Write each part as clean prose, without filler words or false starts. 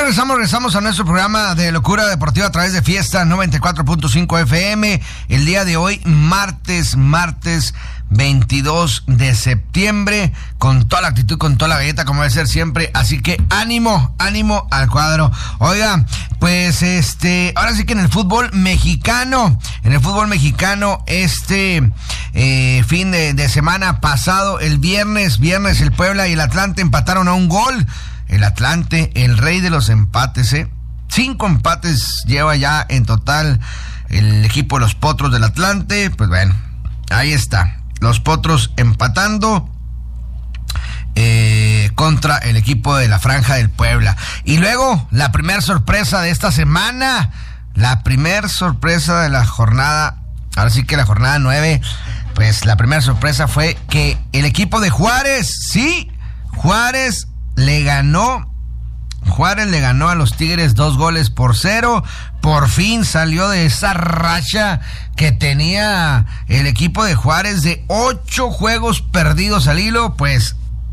regresamos a nuestro programa de Locura Deportiva a través de Fiesta 94.5 FM. El día de hoy, martes 22 de septiembre, con toda la actitud, con toda la galleta, como debe ser siempre. Así que ánimo al cuadro. Oiga, pues ahora sí que en el fútbol mexicano, fin de semana pasado, el viernes el Puebla y el Atlante empataron a un gol. El Atlante, el rey de los empates, 5 empates lleva ya en total el equipo de los Potros del Atlante. Pues bueno, ahí está, los Potros empatando contra el equipo de la Franja del Puebla. Y luego, la primera sorpresa de esta semana, la primera sorpresa de la jornada, ahora sí que la jornada 9, pues la primera sorpresa fue que el equipo de Juárez, Juárez le ganó a los Tigres 2-0. Por fin salió de esa racha que tenía el equipo de Juárez de 8 juegos perdidos al hilo. Pues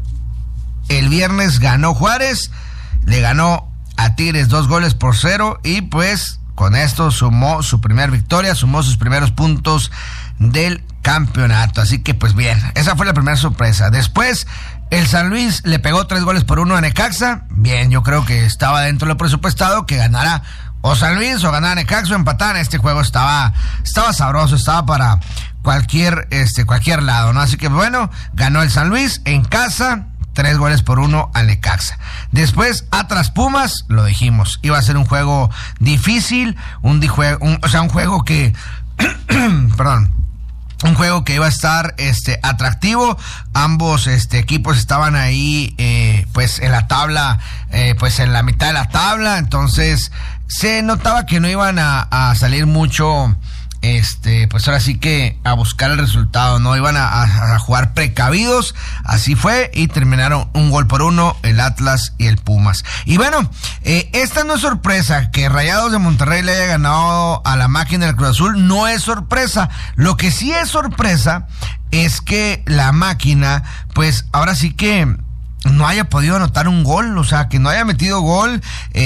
el viernes ganó Juárez, le ganó a Tigres 2-0 y pues con esto sumó su primera victoria, sumó sus primeros puntos del campeonato. Así que pues bien, esa fue la primera sorpresa. Después el San Luis le pegó 3-1 a Necaxa. Bien, yo creo que estaba dentro de lo presupuestado que ganara o San Luis o ganara Necaxa o empataran. Este juego estaba sabroso, estaba para cualquier lado, ¿no? Así que bueno, ganó el San Luis en casa, 3-1 al Necaxa. Después, Atlas Pumas, lo dijimos, iba a ser un juego difícil, un juego que perdón, un juego que iba a estar atractivo. Ambos equipos estaban ahí pues en la tabla, pues en la mitad de la tabla. Entonces se notaba que no iban a salir mucho, pues ahora sí que a buscar el resultado, no iban a jugar precavidos. Así fue y terminaron 1-1 el Atlas y el Pumas. Y bueno, esta no es sorpresa que Rayados de Monterrey le haya ganado a la Máquina del Cruz Azul, no es sorpresa. Lo que sí es sorpresa es que la Máquina, pues ahora sí que no haya podido anotar un gol, o sea, que no haya metido gol.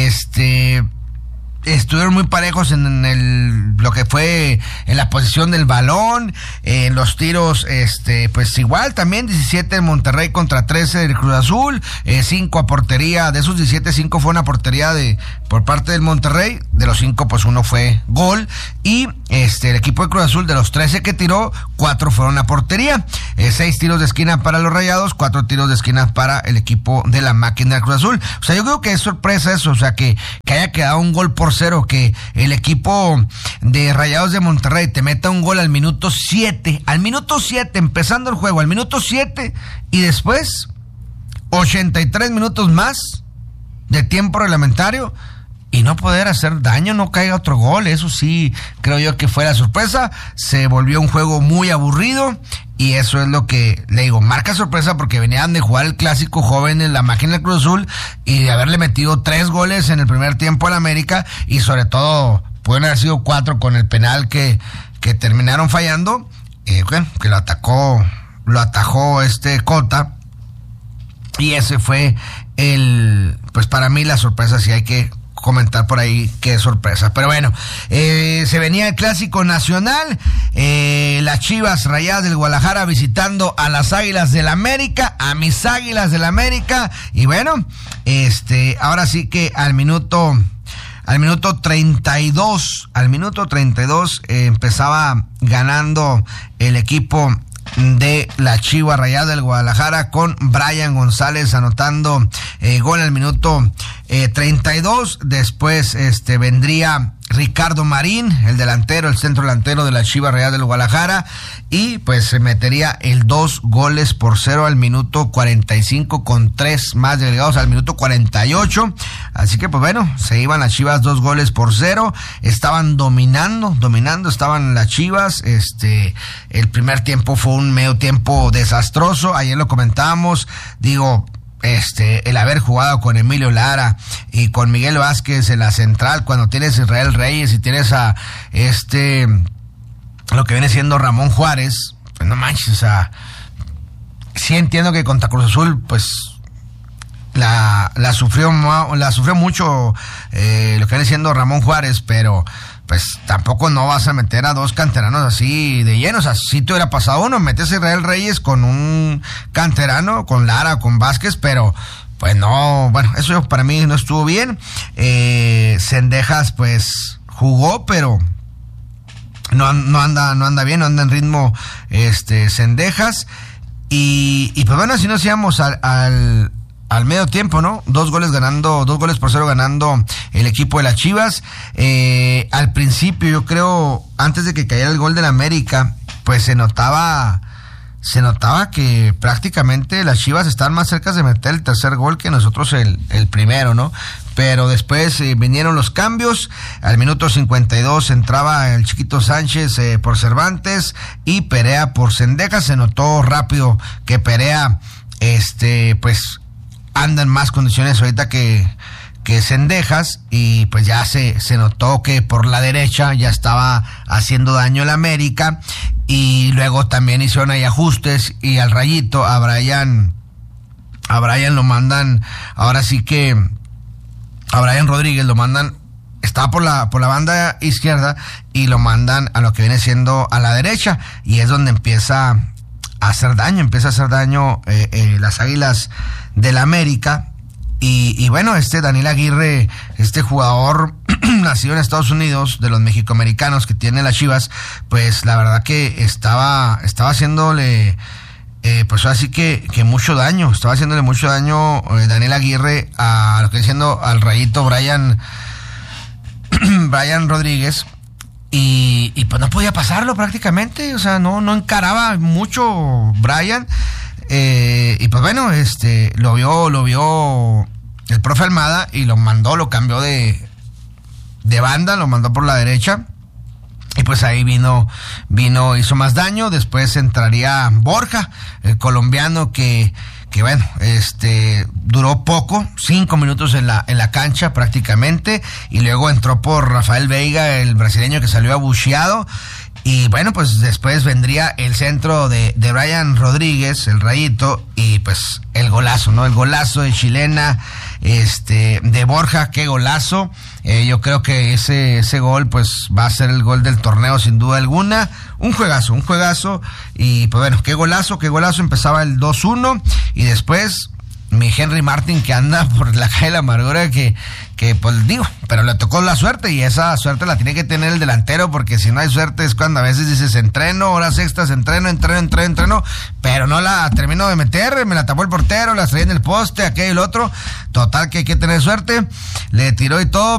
Estuvieron muy parejos en lo que fue en la posición del balón, en los tiros, pues igual también 17 en Monterrey contra 13 del Cruz Azul, 5 a portería. De esos 17, 5 fue una portería por parte del Monterrey. De los 5, pues 1 fue gol. Y el equipo de Cruz Azul, de los 13 que tiró, 4 fueron a portería. 6 tiros de esquina para los Rayados, 4 tiros de esquina para el equipo de la Máquina del Cruz Azul. O sea, yo creo que es sorpresa eso, o sea, que haya quedado 1-0, que el equipo de Rayados de Monterrey te meta un gol al minuto 7, empezando el juego, al minuto 7, y después 83 minutos más de tiempo reglamentario y no poder hacer daño, no caiga otro gol. Eso sí, creo yo que fue la sorpresa. Se volvió un juego muy aburrido y eso es lo que le digo, marca sorpresa, porque venían de jugar el clásico joven en la Máquina del Cruz Azul y de haberle metido 3 goles en el primer tiempo al América, y sobre todo pueden haber sido 4 con el penal que terminaron fallando, bueno, que lo atajó Cota, y ese fue pues para mí la sorpresa. Si hay que comentar por ahí qué sorpresa. Pero bueno, se venía el clásico nacional, las Chivas Rayadas del Guadalajara visitando a las Águilas del América, a mis Águilas del América. Y bueno, ahora sí que al minuto 32 empezaba ganando el equipo de la Chivas Rayadas del Guadalajara, con Brian González anotando gol al minuto 32. Después vendría Ricardo Marín, el centro delantero de la Chivas Rayadas del Guadalajara, y pues se metería el 2-0 al minuto 45, con 3 más agregados al minuto 48. Así que pues bueno, se iban las Chivas 2-0. Estaban dominando estaban las Chivas. El primer tiempo fue un medio tiempo desastroso. Ayer lo comentábamos, digo, el haber jugado con Emilio Lara y con Miguel Vázquez en la central, cuando tienes a Israel Reyes y tienes a lo que viene siendo Ramón Juárez, pues no manches. O sea, sí entiendo que contra Cruz Azul pues la sufrió mucho lo que viene siendo Ramón Juárez, pero pues tampoco no vas a meter a dos canteranos así de llenos. O sea, si te hubiera pasado uno, metes a Israel Reyes con un canterano, con Lara, con Vázquez, pero pues no, bueno, eso para mí no estuvo bien. Cendejas pues jugó, pero no anda bien, no anda en ritmo Cendejas. Y pues bueno, así nos íbamos al medio tiempo, ¿no? 2 goles por 0 ganando el equipo de las Chivas. Al principio, yo creo, antes de que cayera el gol del América, pues se notaba que prácticamente las Chivas están más cerca de meter el tercer gol que nosotros el primero, ¿no? Pero después vinieron los cambios. Al minuto 52 entraba el Chiquito Sánchez por Cervantes y Perea por Cendejas. Se notó rápido que Perea, pues anda en más condiciones ahorita que Cendejas, y pues ya se notó que por la derecha ya estaba haciendo daño el América. Y luego también hicieron ahí ajustes, y al Rayito, a Brian lo mandan, ahora sí que a Brian Rodríguez lo mandan, estaba por la banda izquierda, y lo mandan a lo que viene siendo a la derecha, y es donde empieza a hacer daño las Águilas del América. Y bueno, Daniel Aguirre, jugador nacido en Estados Unidos, de los mexicoamericanos que tiene las Chivas, pues la verdad que estaba haciéndole pues así que mucho daño, Daniel Aguirre a lo que diciendo al Rayito Brian Rodríguez, y pues no podía pasarlo prácticamente, o sea, no encaraba mucho Brian. Y pues bueno, lo vio el profe Almada y lo cambió de banda, lo mandó por la derecha, y pues ahí hizo más daño. Después entraría Borja, el colombiano que bueno, duró poco, 5 minutos en la cancha prácticamente, y luego entró por Rafael Veiga, el brasileño que salió abucheado. Y bueno, pues después vendría el centro de Brian Rodríguez, el Rayito, y pues el golazo, ¿no? El golazo de chilena, de Borja, qué golazo. Yo creo que ese gol pues va a ser el gol del torneo sin duda alguna. Un juegazo, y pues bueno, qué golazo. Empezaba el 2-1, y después mi Henry Martin, que anda por la calle de la amargura, que pues digo, pero le tocó la suerte, y esa suerte la tiene que tener el delantero, porque si no hay suerte es cuando a veces dices entreno, horas extras, entreno, pero no la termino de meter, me la tapó el portero, la traía en el poste, aquello y el otro. Total que hay que tener suerte, le tiró y todo.